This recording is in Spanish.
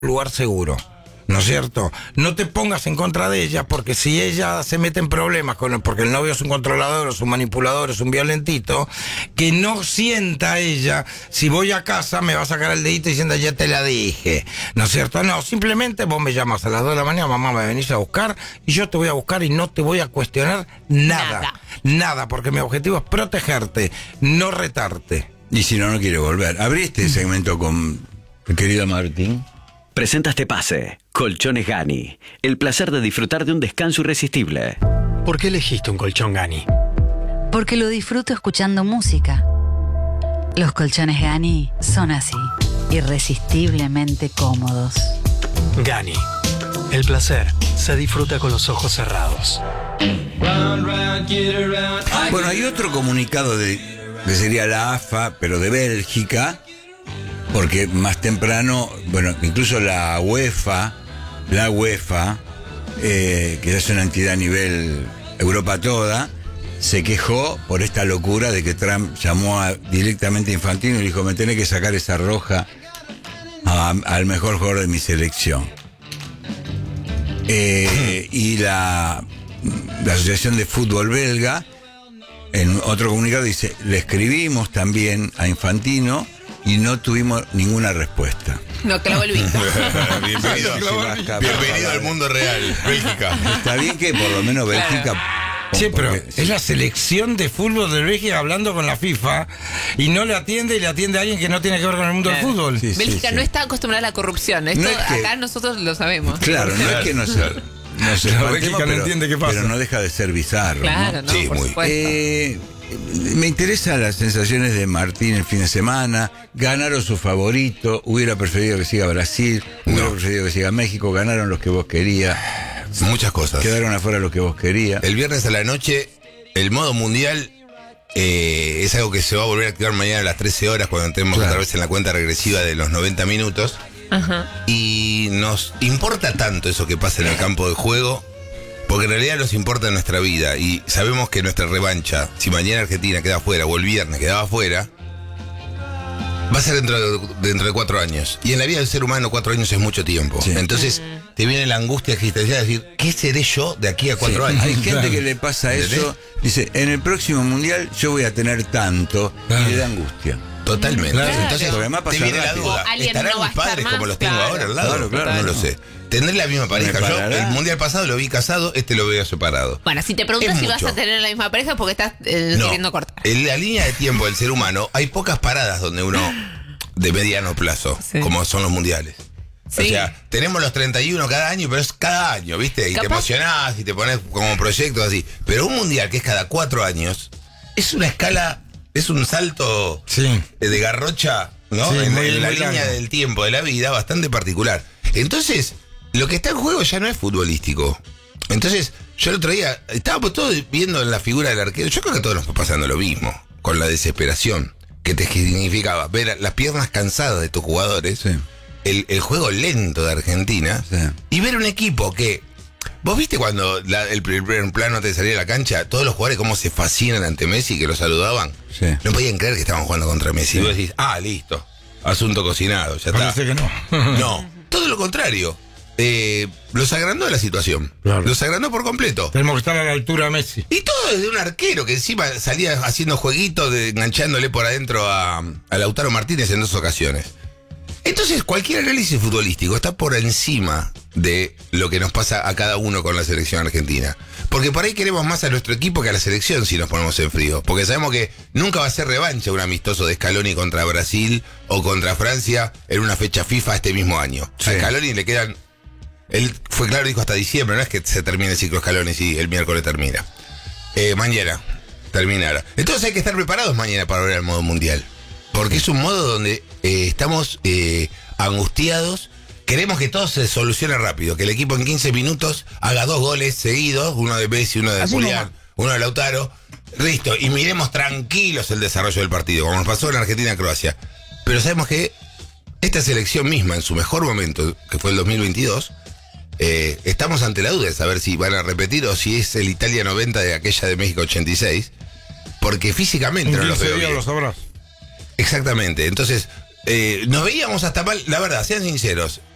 lugar seguro. ¿No es cierto? No te pongas en contra de ella, porque si ella se mete en problemas porque el novio es un controlador, es un manipulador, es un violentito, que no sienta ella, si voy a casa me va a sacar el dedito diciendo ya te la dije. ¿No es cierto? No, simplemente vos me llamas a las 2 de la mañana, mamá, me venís a buscar y yo te voy a buscar y no te voy a cuestionar nada, porque mi objetivo es protegerte, no retarte. Y si no quiere volver. Abrí este segmento con el querido Martín. Presenta este pase. Colchones Gani. El placer de disfrutar de un descanso irresistible. ¿Por qué elegiste un colchón Gani? Porque lo disfruto escuchando música. Los colchones Gani son así, irresistiblemente cómodos. Gani. El placer se disfruta con los ojos cerrados. Bueno, hay otro comunicado que sería la AFA, pero de Bélgica, porque más temprano, bueno, incluso la UEFA, que es una entidad a nivel Europa toda, se quejó por esta locura de que Trump llamó directamente a Infantino y le dijo, me tenés que sacar esa roja al mejor jugador de mi selección. Y la Asociación de Fútbol Belga, en otro comunicado dice, le escribimos también Infantino y no tuvimos ninguna respuesta. No clavó el visto. Bienvenido al mundo real, Bélgica. Está bien que por lo menos Bélgica... Sí, pero es la selección de fútbol de Bélgica hablando con la FIFA y no le atiende y le atiende a alguien que no tiene que ver con el mundo del fútbol. Sí, Bélgica no está acostumbrada a la corrupción. Esto no es que, acá nosotros lo sabemos. Claro, no es que no se Bélgica no entiende qué pasa. Pero no deja de ser bizarro. Claro, ¿no? Sí, por supuesto. Me interesan las sensaciones de Martín el fin de semana. Ganaron su favorito. Hubiera preferido que siga Brasil. Hubiera preferido que siga México. Ganaron los que vos querías. Muchas cosas. Quedaron afuera los que vos querías. El viernes a la noche, el modo mundial es algo que se va a volver a activar mañana a las 13 horas cuando entremos otra vez en la cuenta regresiva de los 90 minutos. Ajá. Y nos importa tanto eso que pasa en el campo de juego, porque en realidad nos importa nuestra vida y sabemos que nuestra revancha, si mañana Argentina queda afuera o el viernes quedaba afuera, va a ser dentro de 4 años. Y en la vida del ser humano 4 años es mucho tiempo. Sí. Entonces te viene la angustia existencial de decir, ¿qué seré yo de aquí a 4 años? Hay gente que le pasa eso, dice, en el próximo mundial yo voy a tener tanto, y le da angustia. Totalmente. Claro. Entonces te viene la duda, ¿estarán mis padres como los tengo ahora al lado? Claro, no lo sé. ¿Tendré la misma pareja? Yo el mundial pasado lo vi casado, lo veo separado. Bueno, si te preguntas si vas a tener la misma pareja porque estás queriendo cortar. En la línea de tiempo del ser humano hay pocas paradas donde uno de mediano plazo, como son los mundiales. Sí. O sea, tenemos los 31 cada año, pero es cada año, ¿viste? Y te emocionás y te pones como proyectos así. Pero un mundial que es cada 4 años, es una escala, es un salto de garrocha, ¿no? Sí, en la línea del tiempo de la vida bastante particular. Entonces, lo que está en juego ya no es futbolístico. Entonces, yo el otro día, estábamos todos viendo en la figura del arquero, yo creo que a todos nos está pasando lo mismo, con la desesperación que te significaba ver las piernas cansadas de tus jugadores, el juego lento de Argentina, y ver un equipo que, vos viste cuando el primer plano te salía a la cancha, todos los jugadores cómo se fascinan ante Messi, que lo saludaban, no podían creer que estaban jugando contra Messi, y vos decís, listo, asunto cocinado, ya parece está. Que no. No, todo lo contrario. Los agrandó la situación. Claro. Los agrandó por completo. Tenemos que estar a la altura de Messi. Y todo desde un arquero que encima salía haciendo jueguitos, enganchándole por adentro a Lautaro Martínez en 2 ocasiones. Entonces, cualquier análisis futbolístico está por encima de lo que nos pasa a cada uno con la selección argentina. Porque por ahí queremos más a nuestro equipo que a la selección si nos ponemos en frío. Porque sabemos que nunca va a ser revancha un amistoso de Scaloni contra Brasil o contra Francia en una fecha FIFA este mismo año. A Scaloni le quedan... Él fue claro, dijo hasta diciembre, no es que se termine el ciclo Scaloni si el miércoles termina. Mañana terminará. Entonces hay que estar preparados mañana para ver el modo mundial. Porque es un modo donde estamos angustiados. Queremos que todo se solucione rápido. Que el equipo en 15 minutos haga 2 goles seguidos. Uno de Messi, uno de Julián, uno de Lautaro. Listo. Y miremos tranquilos el desarrollo del partido. Como nos pasó en Argentina-Croacia. Pero sabemos que esta selección misma, en su mejor momento, que fue el 2022... estamos ante la duda de saber si van a repetir o si es el Italia 90 de aquella de México 86, porque físicamente no lo veo bien. Lo sabrás. Exactamente, entonces nos veíamos hasta mal, la verdad, sean sinceros,